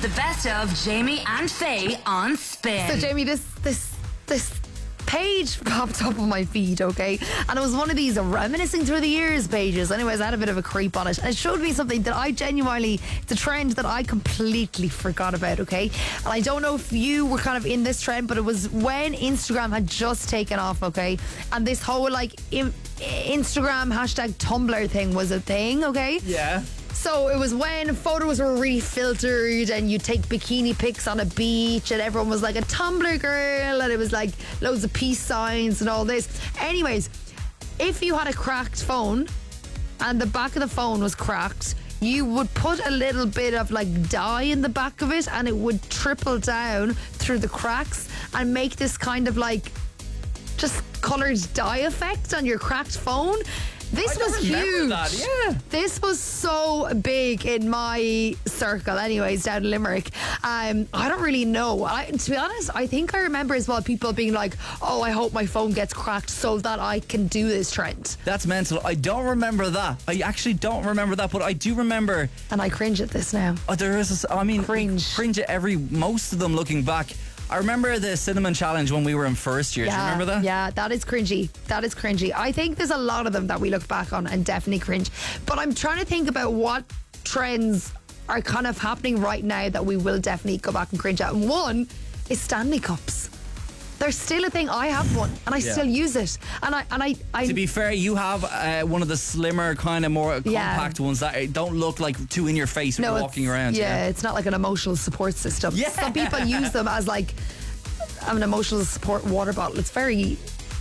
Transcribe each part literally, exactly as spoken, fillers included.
the best of Jamie and Faye on Spin. So Jamie, this this this page popped up on my feed, okay? And it was one of these reminiscing through the years pages. Anyways, I had a bit of a creep on it. And it showed me something that I genuinely, it's a trend that I completely forgot about, okay? And I don't know if you were kind of in this trend, but it was when Instagram had just taken off, okay? And this whole like im- Instagram hashtag Tumblr thing was a thing, okay? Yeah. So it was when photos were refiltered and you take bikini pics on a beach and everyone was like a Tumblr girl and it was like loads of peace signs and all this. Anyways, if you had a cracked phone and the back of the phone was cracked, you would put a little bit of like dye in the back of it and it would trickle down through the cracks and make this kind of like just coloured dye effect on your cracked phone. This I was huge. That, yeah. This was so big in my circle, anyways, down in Limerick. Um, I don't really know. I, to be honest, I think I remember as well people being like, oh, I hope my phone gets cracked so that I can do this trend. That's mental. I don't remember that. I actually don't remember that, but I do remember. And I cringe at this now. Oh, there is. A, I mean, Cringe. Cringe at every. Most of them looking back. I remember the cinnamon challenge when we were in first year. Yeah, Do you remember that? Yeah, that is cringy. That is cringy. I think there's a lot of them that we look back on and definitely cringe. But I'm trying to think about what trends are kind of happening right now that we will definitely go back and cringe at. And one is Stanley Cups. They're still a thing. I have one and I Yeah. still use it. And I and I, I To be fair, you have uh, one of the slimmer, kind of more Yeah. compact ones that don't look like too in your face when no, you're it's- walking around. Yeah, it's not like an emotional support system. Yeah. Some people use them as like an emotional support water bottle. It's very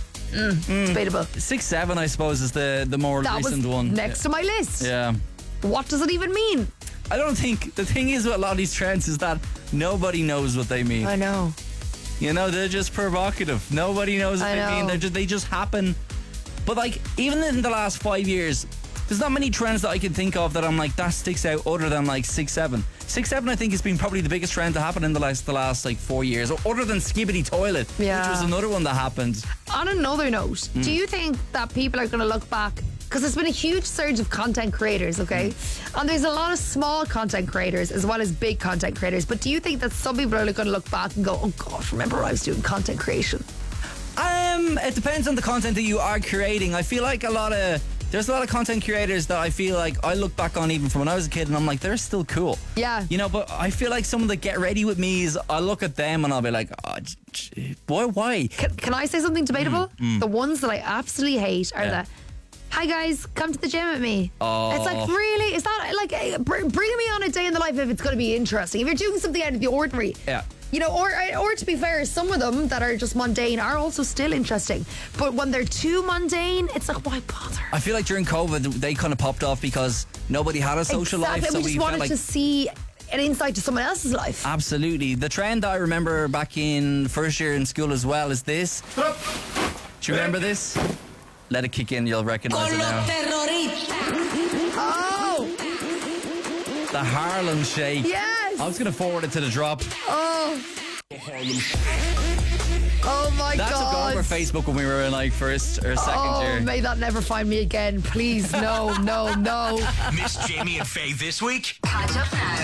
mm, debatable. Six seven, I suppose, is the the more That was recent one. next to my list. Yeah. What does it even mean? I don't think the thing is with a lot of these trends is that nobody knows what they mean. I know. You know, they're just provocative. Nobody knows what I they mean. know. They're just they just happen. But like even in the last five years, there's not many trends that I can think of that I'm like that sticks out other than like six seven. Six seven, I think, has been probably the biggest trend to happen in the last the last like four years, other than Skibbity Toilet, Yeah. which was another one that happened. On another note, Mm. do you think that people are going to look back? Because there's been a huge surge of content creators, okay? Mm. And there's a lot of small content creators as well as big content creators. But do you think that some people are going to look back and go, oh gosh, remember I was doing content creation? Um, it depends on the content that you are creating. I feel like a lot of there's a lot of content creators that I feel like I look back on even from when I was a kid and I'm like, they're still cool. Yeah. You know, but I feel like some of the get ready with me's, I look at them and I'll be like, oh, j- j- boy, why? Can, can I say something debatable? The ones that I absolutely hate are Mm, Yeah. the, hi guys, come to the gym with me. Oh. It's like, really? Is that like, eh, br- bring me on a day in the life if it's going to be interesting. If you're doing something out of the ordinary. Yeah. You know, or or to be fair, some of them that are just mundane are also still interesting. But when they're too mundane, it's like, why bother? I feel like during COVID, they kind of popped off because nobody had a social exactly. life. So we just we felt wanted like, to see an insight to someone else's life. absolutely. The trend that I remember back in first year in school as well is this. Do you remember this? Let it kick in, you'll recognize it now. Oh, The Harlem Shake. yes. I was going to forward it to the drop. Oh. Oh my That God. took over Facebook when we were in like first or second Oh, year. may that never find me again. Please, no, no, no. Miss Jamie and Faye this week? Catch up now.